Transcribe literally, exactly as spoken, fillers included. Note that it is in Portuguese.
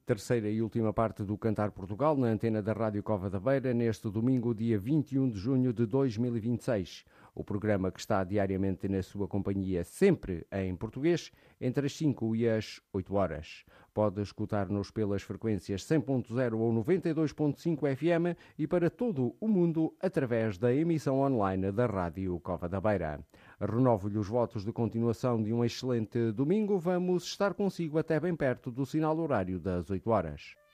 terceira e última parte do Cantar Portugal na antena da Rádio Cova da Beira neste domingo, dia vinte e um de junho de dois mil e vinte e seis. O programa que está diariamente na sua companhia, sempre em português, entre as cinco e as oito horas. Pode escutar-nos pelas frequências cem ponto zero ou noventa e dois ponto cinco F M e para todo o mundo através da emissão online da Rádio Cova da Beira. Renovo-lhe os votos de continuação de um excelente domingo. Vamos estar consigo até bem perto do sinal horário das oito horas.